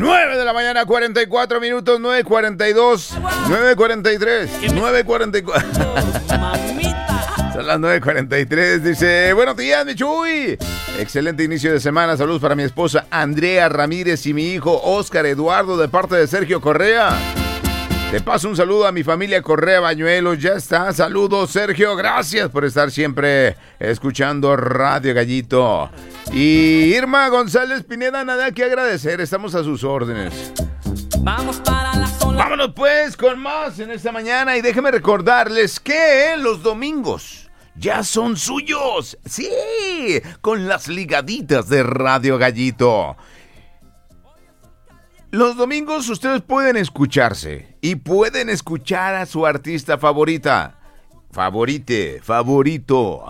9 de la mañana, 44 minutos, 9:42, 9:43, 9:44. Son las 9:43, dice, buenos días, mi Chuy. Excelente inicio de semana, saludos para mi esposa Andrea Ramírez y mi hijo Oscar Eduardo de parte de Sergio Correa. Te paso un saludo a mi familia Correa Bañuelos, ya está, saludos Sergio, gracias por estar siempre escuchando Radio Gallito. Y Irma González Pineda, nada que agradecer, estamos a sus órdenes. Vamos para la zona. Vámonos pues con más en esta mañana y déjenme recordarles que los domingos ya son suyos. Sí, con las ligaditas de Radio Gallito. Los domingos ustedes pueden escucharse y pueden escuchar a su artista favorita. Favorito.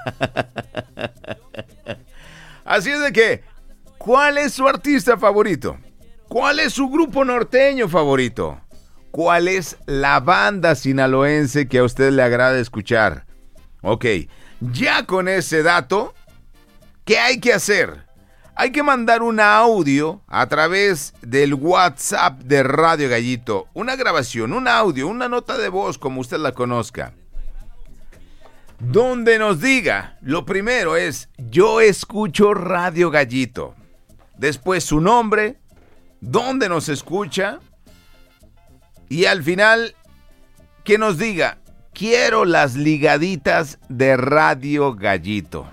Así es de que, ¿cuál es su artista favorito? ¿Cuál es su grupo norteño favorito? ¿Cuál es la banda sinaloense que a usted le agrada escuchar? Ok, ya con ese dato, ¿qué hay que hacer? Hay que mandar un audio a través del WhatsApp de Radio Gallito. Una grabación, un audio, una nota de voz, como usted la conozca. Donde nos diga, lo primero es, yo escucho Radio Gallito. Después su nombre, dónde nos escucha. Y al final, que nos diga, quiero las ligaditas de Radio Gallito.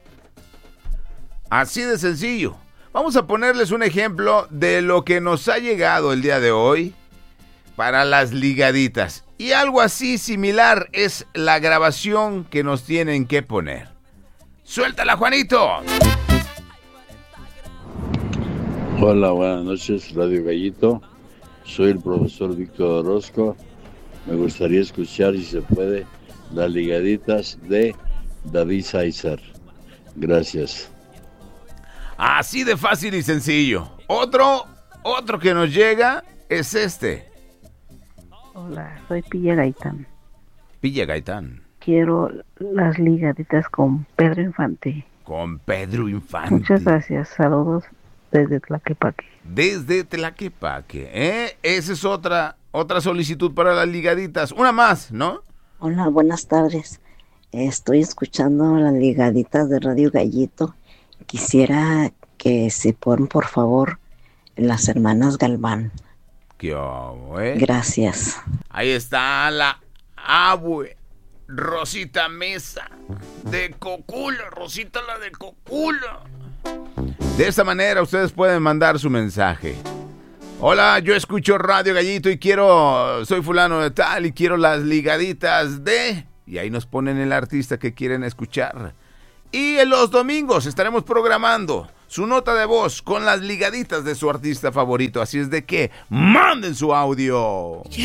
Así de sencillo. Vamos a ponerles un ejemplo de lo que nos ha llegado el día de hoy para las ligaditas. Y algo así similar es la grabación que nos tienen que poner. ¡Suéltala, Juanito! Hola, buenas noches, Radio Gallito. Soy el profesor Víctor Orozco. Me gustaría escuchar, si se puede, las ligaditas de David César. Gracias. Así de fácil y sencillo. Otro que nos llega es este. Hola, soy Pilla Gaitán. Pilla Gaitán. Quiero las ligaditas con Pedro Infante. Con Pedro Infante. Muchas gracias, saludos desde Tlaquepaque. Desde Tlaquepaque, ¿eh? Esa es otra solicitud para las ligaditas. Una más, ¿no? Hola, buenas tardes. Estoy escuchando las ligaditas de Radio Gallito. Quisiera que se pongan, por favor, las hermanas Galván. ¿Qué hago, eh? Gracias. Ahí está la abue Rosita Mesa de Cocula. Rosita la de Cocula. De esta manera ustedes pueden mandar su mensaje. Hola, yo escucho Radio Gallito y soy fulano de tal y quiero las ligaditas de... Y ahí nos ponen el artista que quieren escuchar. Y en los domingos estaremos programando su nota de voz con las ligaditas de su artista favorito. Así es de que manden su audio.